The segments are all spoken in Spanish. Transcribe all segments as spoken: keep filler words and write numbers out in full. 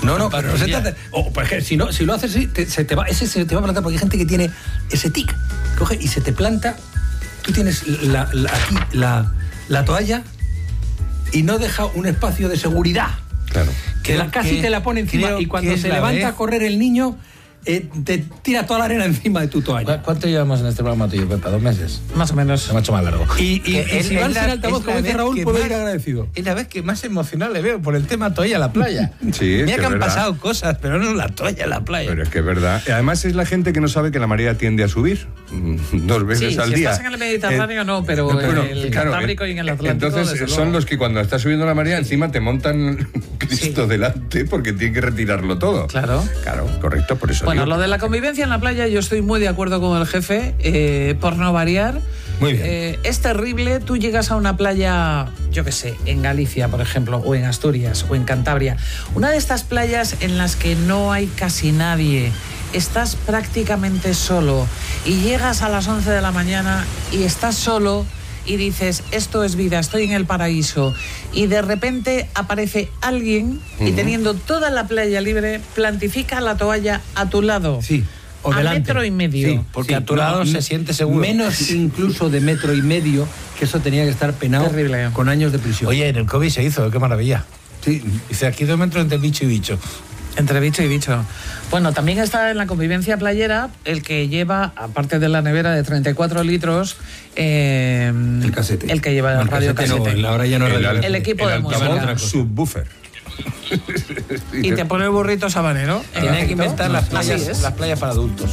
No, no, pero no se trata. O, por ejemplo, si, no, si lo haces así, te, se te va, ese se te va a plantar, porque hay gente que tiene ese tic. Coge y se te planta. Tú tienes la, la, aquí la, la toalla y no deja un espacio de seguridad. Claro. Que la, casi que, te la pone encima y cuando se levanta vez. a correr el niño, eh, te tira toda la arena encima de tu toalla. ¿Cuánto llevamos en este programa tuyo, Pepa? ¿Dos meses? Más o menos. Se me ha hecho más largo. Y, y, y si vas sin altavoz, como dice Raúl, puedo ir agradecido. Es la vez que más emocional le veo por el tema toalla a la playa. Sí, Mira que que han verdad. pasado cosas, pero no la toalla a la playa. Pero es que es verdad. Además es la gente que no sabe que la marea tiende a subir dos veces sí, al si día. estás en el Mediterráneo, eh, no, pero bueno, en el claro, Cantábrico y en el Atlántico. Entonces son luego. los que cuando está subiendo la marea encima te montan Cristo sí. delante porque tienen que retirarlo todo. Claro. Claro, correcto, por eso. Bueno, digo. lo de la convivencia en la playa, yo estoy muy de acuerdo con el jefe, eh, por no variar. Muy bien. Eh, es terrible, tú llegas a una playa, yo qué sé, en Galicia, por ejemplo, o en Asturias, o en Cantabria. Una de estas playas en las que no hay casi nadie, estás prácticamente solo y llegas a las once de la mañana y estás solo y dices, esto es vida, estoy en el paraíso. Y de repente aparece alguien uh-huh. y teniendo toda la playa libre, plantifica la toalla a tu lado. Sí. O a delante. metro y medio. Sí, porque sí, a tu lado no, se siente seguro. Menos incluso de metro y medio, que eso tenía que estar penado. Terrible. Con años de prisión. Oye, en el COVID se hizo, qué maravilla. Sí. Dice, aquí dos metros entre bicho y bicho. Entre bicho y bicho. Bueno, también está en la convivencia playera el que lleva, aparte de la nevera de treinta y cuatro litros, eh, el casete. El que lleva el, el radio casete. casete. No, ahora ya no el, el, el equipo el de música. Subwoofer. Y te pone el burrito sabanero. Tiene que inventar las playas, las playas para adultos.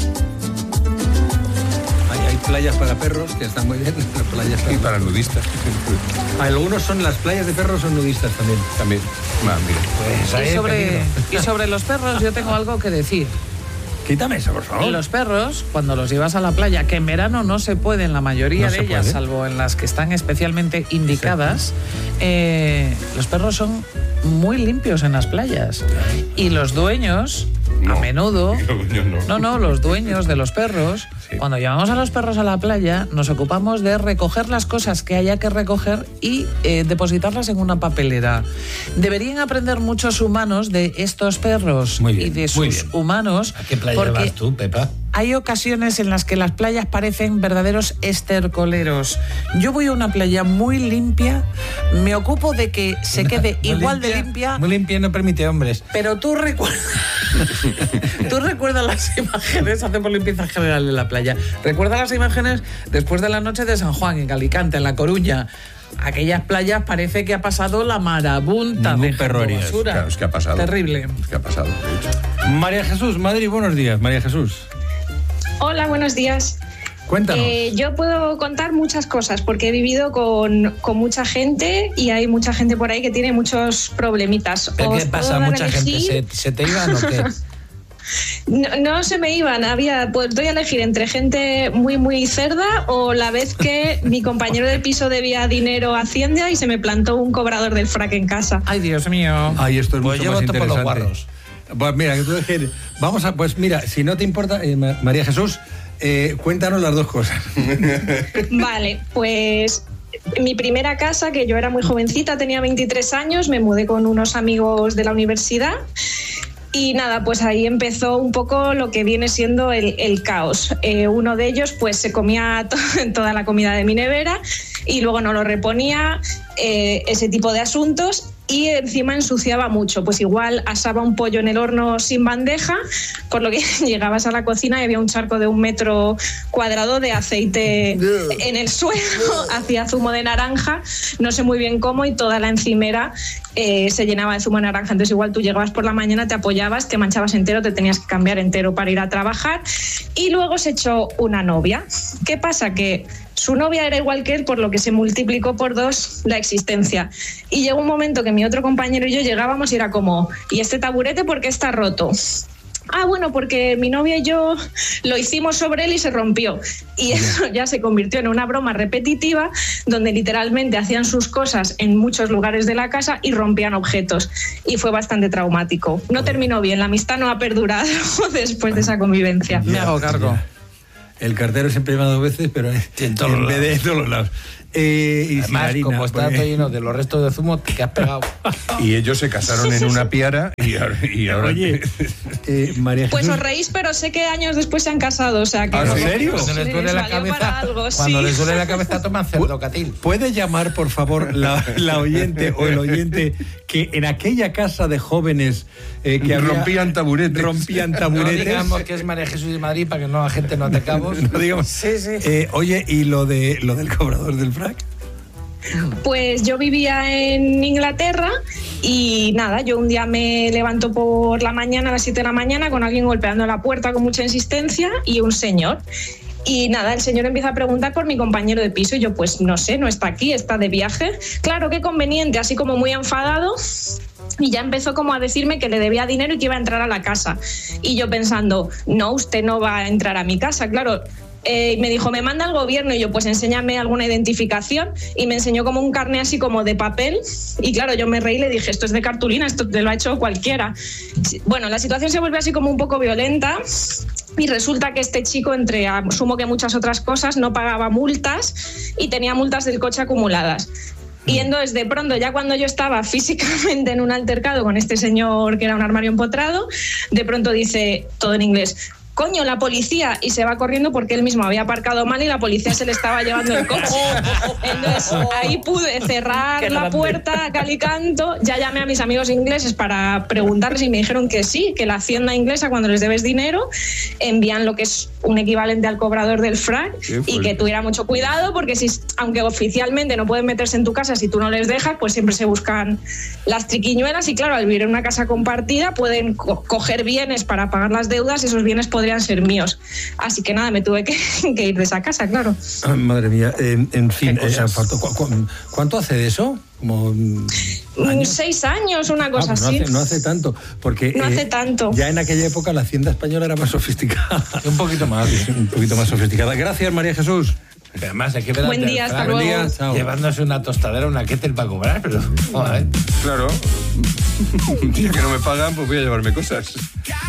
Hay, hay playas para perros que están muy bien. Las playas para y para nudistas. Algunos son las playas de perros, son nudistas también. También. Ah, pues y, sobre, y sobre los perros yo tengo algo que decir. Quítame eso, por favor. Los perros, cuando los llevas a la playa, que en verano no se puede en la mayoría no de ellas, puede. salvo en las que están especialmente indicadas, eh, los perros son muy limpios en las playas. Y los dueños, no, a menudo... No. no, no, los dueños de los perros, sí. Cuando llevamos a los perros a la playa, nos ocupamos de recoger las cosas que haya que recoger y eh, depositarlas en una papelera. Deberían aprender muchos humanos de estos perros muy bien, y de sus humanos. ¿A qué playa vas tú, Pepa? Hay ocasiones en las que las playas parecen verdaderos estercoleros. Yo voy a una playa muy limpia, me ocupo de que se quede igual limpia, de limpia. Muy limpia no permite hombres. Pero tú recuerdas, tú recuerdas las imágenes, hacemos limpieza general en la playa. Recuerda las imágenes después de la noche de San Juan, en Alicante, en La Coruña. Aquellas playas parece que ha pasado la marabunta Ningún de perro basura. Claro, es que ha pasado. Terrible. Es que ha pasado. María Jesús, Madrid, buenos días, María Jesús. Hola, buenos días. Cuéntanos. Eh, yo puedo contar muchas cosas porque he vivido con, con mucha gente y hay mucha gente por ahí que tiene muchos problemitas. ¿Pero qué pasa? ¿Mucha gente se, se te iban o qué? No, no se me iban, había, pues doy a elegir entre gente muy muy cerda o la vez que mi compañero de piso debía dinero a Hacienda y se me plantó un cobrador del frac en casa. Ay, Dios mío. Ay, esto es pues mucho yo más voto por los interesante. guarros. Pues mira, entonces, vamos a, pues mira, si no te importa, eh, María Jesús, eh, cuéntanos las dos cosas. Vale, pues mi primera casa, que yo era muy jovencita, tenía veintitrés años, me mudé con unos amigos de la universidad. Y nada, pues ahí empezó un poco lo que viene siendo el, el caos. Eh, uno de ellos pues se comía to- toda la comida de mi nevera y luego no lo reponía, eh, ese tipo de asuntos. Y encima ensuciaba mucho, pues igual asaba un pollo en el horno sin bandeja, por lo que llegabas a la cocina y había un charco de un metro cuadrado de aceite en el suelo, hacía zumo de naranja, no sé muy bien cómo, y toda la encimera eh, se llenaba de zumo de naranja. Entonces igual tú llegabas por la mañana, te apoyabas, te manchabas entero, te tenías que cambiar entero para ir a trabajar, y luego se echó una novia. ¿Qué pasa? Que su novia era igual que él, por lo que se multiplicó por dos la existencia. Y llegó un momento que mi otro compañero y yo llegábamos y era como, ¿y este taburete por qué está roto? Ah, bueno, porque mi novia y yo lo hicimos sobre él y se rompió. Y eso ya se convirtió en una broma repetitiva donde literalmente hacían sus cosas en muchos lugares de la casa y rompían objetos. Y fue bastante traumático. No terminó bien, la amistad no ha perdurado después de esa convivencia. Me hago cargo. El cartero siempre lleva dos veces, pero en, en, todos en vez de en todos los lados. Eh, y Además, harina, como está porque... todo lleno de los restos de zumo, te has pegado. Y ellos se casaron en una piara y Y ahora, y ahora Oye, eh, María Pues Jesús, os reís, pero sé que años después se han casado, o sea que... ¿Ah, no- ¿en serio? no Cuando sé, les duele les la valió cabeza, para algo, cuando sí. les duele la cabeza toman cerdocatil. ¿puede llamar, por favor, la, la oyente o el oyente que en aquella casa de jóvenes eh, que había- Rompían taburetes. rompían No taburetes? digamos que es María Jesús de Madrid para que no la gente no te cabos. No digamos. Sí, sí. Eh, oye, ¿y lo de lo del cobrador del frac? Pues yo vivía en Inglaterra y nada, yo un día me levanto por la mañana a las siete de la mañana con alguien golpeando la puerta con mucha insistencia y un señor. Y nada, el señor empieza a preguntar por mi compañero de piso y yo pues no sé, no está aquí, está de viaje. Claro, qué conveniente, así como muy enfadado. Y ya empezó como a decirme que le debía dinero y que iba a entrar a la casa. Y yo pensando, no, usted no va a entrar a mi casa, claro. Eh, me dijo, me manda el gobierno y yo, pues enséñame alguna identificación y me enseñó como un carné así como de papel y claro, yo me reí y le dije, esto es de cartulina, esto te lo ha hecho cualquiera. Bueno, la situación se vuelve así como un poco violenta y resulta que este chico, entre asumo que muchas otras cosas, no pagaba multas y tenía multas del coche acumuladas. Y entonces, de pronto, ya cuando yo estaba físicamente en un altercado con este señor que era un armario empotrado, de pronto dice todo en inglés, coño, la policía, y se va corriendo porque él mismo había aparcado mal y la policía se le estaba llevando el coche. Entonces ahí pude cerrar Qué la grande. puerta a cal y canto, ya llamé a mis amigos ingleses para preguntarles y me dijeron que sí, que la hacienda inglesa cuando les debes dinero envían lo que es un equivalente al cobrador del frac Qué y fuerte. que tuviera mucho cuidado porque si, aunque oficialmente no pueden meterse en tu casa si tú no les dejas, pues siempre se buscan las triquiñuelas y claro, al vivir en una casa compartida pueden co- coger bienes para pagar las deudas y esos bienes podrían ser míos. Así que nada, me tuve que, que ir de esa casa, claro. Ah, madre mía, en, en fin, Qué eh, cosas. faltó- cu- cu- ¿cuánto hace de eso? Como mm, Mm, años. Seis años, una Ah, cosa pues no, así. hace, no hace tanto, porque No hace tanto. ya en aquella época la hacienda española era más sofisticada. Un poquito más. Un poquito más sofisticada. Gracias, María Jesús. Pero además hay que ver Buen al día, del hasta Frank luego. Buen día, chao. llevándose una tostadera, una kettle para cobrar, pero joder. Claro. Ya que no me pagan, pues voy a llevarme cosas.